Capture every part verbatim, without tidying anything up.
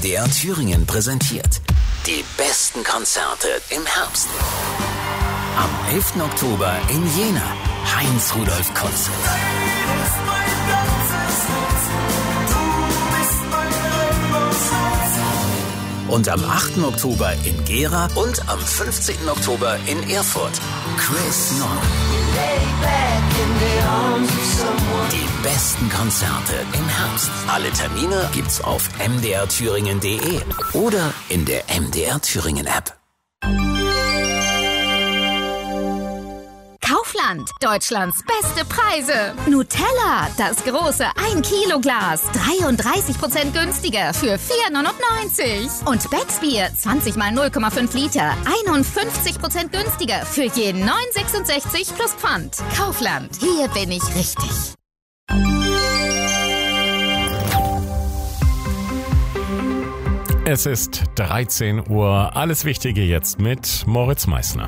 D R Thüringen präsentiert die besten Konzerte im Herbst. Am elften Oktober in Jena, Heinz-Rudolf Konzert. Und am achten Oktober in Gera und am fünfzehnten Oktober in Erfurt, Chris Nord. Die besten Konzerte im Herbst. Alle Termine gibt's auf m d r thüringen punkt d e oder in der M D R Thüringen App. Kaufland, Deutschlands beste Preise. Nutella, das große ein Kilo Glas, dreiunddreißig Prozent günstiger für vier neunundneunzig. Und Becksbier, zwanzig mal null Komma fünf Liter, einundfünfzig Prozent günstiger für je neun sechsundsechzig plus Pfand. Kaufland, hier bin ich richtig. Es ist dreizehn Uhr. Alles Wichtige jetzt mit Moritz Meissner.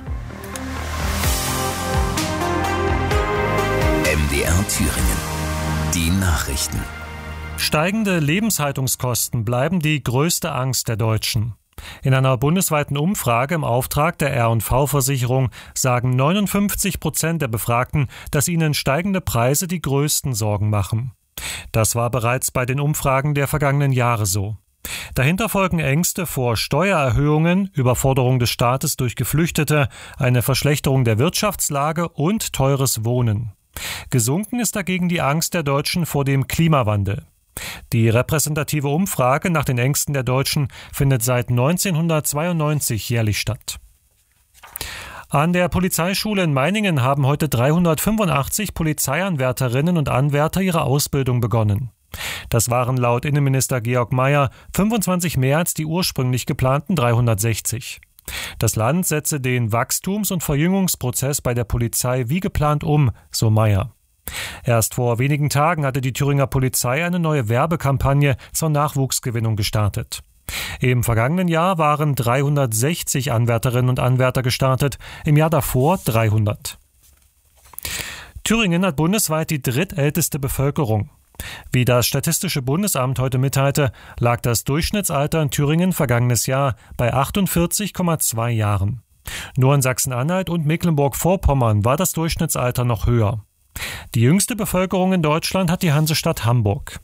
M D R Thüringen. Die Nachrichten. Steigende Lebenshaltungskosten bleiben die größte Angst der Deutschen. In einer bundesweiten Umfrage im Auftrag der R und V-Versicherung sagen neunundfünfzig Prozent der Befragten, dass ihnen steigende Preise die größten Sorgen machen. Das war bereits bei den Umfragen der vergangenen Jahre so. Dahinter folgen Ängste vor Steuererhöhungen, Überforderung des Staates durch Geflüchtete, eine Verschlechterung der Wirtschaftslage und teures Wohnen. Gesunken ist dagegen die Angst der Deutschen vor dem Klimawandel. Die repräsentative Umfrage nach den Ängsten der Deutschen findet seit neunzehnhundertzweiundneunzig jährlich statt. An der Polizeischule in Meiningen haben heute dreihundertfünfundachtzig Polizeianwärterinnen und Anwärter ihre Ausbildung begonnen. Das waren laut Innenminister Georg Mayer fünfundzwanzig mehr als die ursprünglich geplanten dreihundertsechzig. Das Land setze den Wachstums- und Verjüngungsprozess bei der Polizei wie geplant um, so Mayer. Erst vor wenigen Tagen hatte die Thüringer Polizei eine neue Werbekampagne zur Nachwuchsgewinnung gestartet. Im vergangenen Jahr waren dreihundertsechzig Anwärterinnen und Anwärter gestartet, im Jahr davor dreihundert. Thüringen hat bundesweit die drittälteste Bevölkerung. Wie das Statistische Bundesamt heute mitteilte, lag das Durchschnittsalter in Thüringen vergangenes Jahr bei achtundvierzig Komma zwei Jahren. Nur in Sachsen-Anhalt und Mecklenburg-Vorpommern war das Durchschnittsalter noch höher. Die jüngste Bevölkerung in Deutschland hat die Hansestadt Hamburg.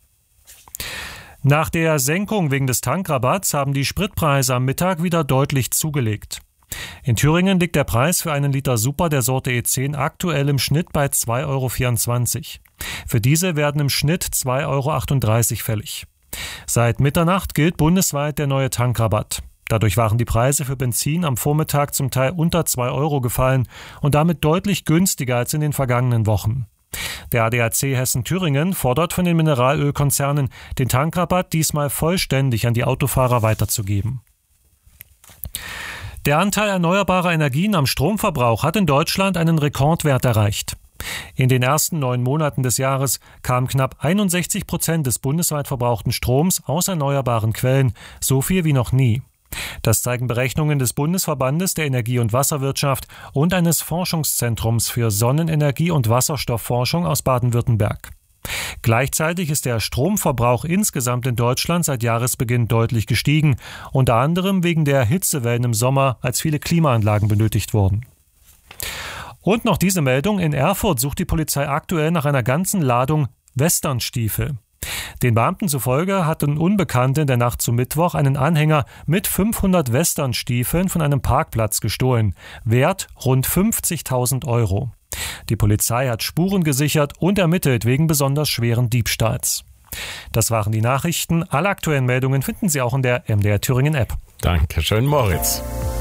Nach der Senkung wegen des Tankrabatts haben die Spritpreise am Mittag wieder deutlich zugelegt. In Thüringen liegt der Preis für einen Liter Super der Sorte E zehn aktuell im Schnitt bei zwei Euro vierundzwanzig. Für diese werden im Schnitt zwei Euro achtunddreißig fällig. Seit Mitternacht gilt bundesweit der neue Tankrabatt. Dadurch waren die Preise für Benzin am Vormittag zum Teil unter zwei Euro gefallen und damit deutlich günstiger als in den vergangenen Wochen. Der A D A C Hessen-Thüringen fordert von den Mineralölkonzernen, den Tankrabatt diesmal vollständig an die Autofahrer weiterzugeben. Der Anteil erneuerbarer Energien am Stromverbrauch hat in Deutschland einen Rekordwert erreicht. In den ersten neun Monaten des Jahres kamen knapp einundsechzig Prozent des bundesweit verbrauchten Stroms aus erneuerbaren Quellen, so viel wie noch nie. Das zeigen Berechnungen des Bundesverbandes der Energie- und Wasserwirtschaft und eines Forschungszentrums für Sonnenenergie- und Wasserstoffforschung aus Baden-Württemberg. Gleichzeitig ist der Stromverbrauch insgesamt in Deutschland seit Jahresbeginn deutlich gestiegen, unter anderem wegen der Hitzewellen im Sommer, als viele Klimaanlagen benötigt wurden. Und noch diese Meldung: In Erfurt sucht die Polizei aktuell nach einer ganzen Ladung Westernstiefel. Den Beamten zufolge hatten Unbekannte in der Nacht zum Mittwoch einen Anhänger mit fünfhundert Westernstiefeln von einem Parkplatz gestohlen. Wert rund fünfzigtausend Euro. Die Polizei hat Spuren gesichert und ermittelt wegen besonders schweren Diebstahls. Das waren die Nachrichten. Alle aktuellen Meldungen finden Sie auch in der M D R Thüringen App. Dankeschön, Moritz.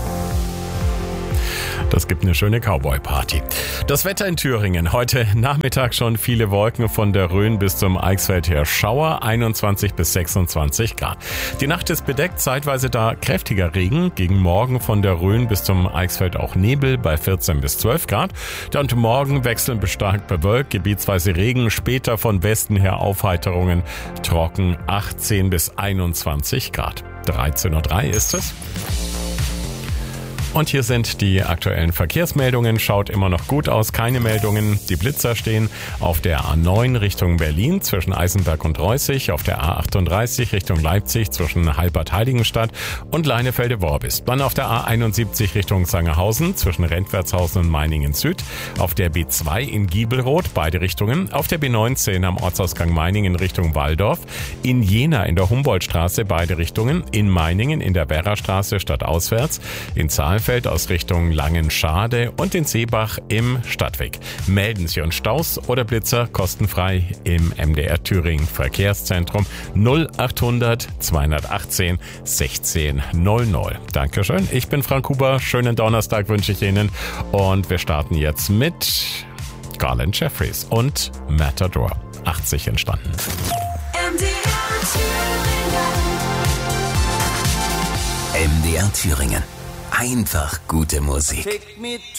Das gibt eine schöne Cowboy-Party. Das Wetter in Thüringen. Heute Nachmittag schon viele Wolken von der Rhön bis zum Eichsfeld her. Schauer, einundzwanzig bis sechsundzwanzig Grad. Die Nacht ist bedeckt, zeitweise da kräftiger Regen. Gegen Morgen von der Rhön bis zum Eichsfeld auch Nebel bei vierzehn bis zwölf Grad. Dann morgen wechselnd bis stark bewölkt, gebietsweise Regen. Später von Westen her Aufheiterungen. Trocken, achtzehn bis einundzwanzig Grad. dreizehn Uhr drei ist es. Und hier sind die aktuellen Verkehrsmeldungen. Schaut immer noch gut aus, keine Meldungen. Die Blitzer stehen auf der A neun Richtung Berlin zwischen Eisenberg und Reußig, auf der A achtunddreißig Richtung Leipzig zwischen Halbert-Heiligenstadt und Leinefelde-Worbis. Dann auf der A einundsiebzig Richtung Sangerhausen zwischen Rentwertshausen und Meiningen Süd, auf der B zwei in Giebelroth, beide Richtungen, auf der B neunzehn am Ortsausgang Meiningen Richtung Walldorf, in Jena in der Humboldtstraße beide Richtungen, in Meiningen in der Werrastraße stadtauswärts, in Saalfeld aus Richtung Langenschade und in Seebach im Stadtweg. Melden Sie uns Staus oder Blitzer kostenfrei im M D R Thüringen Verkehrszentrum null achthundert zweihundertachtzehn sechzehn null null. Dankeschön, ich bin Frank Huber, schönen Donnerstag wünsche ich Ihnen und wir starten jetzt mit Garland Jeffries und Matador, achtzig entstanden. M D R Thüringen. Einfach gute Musik.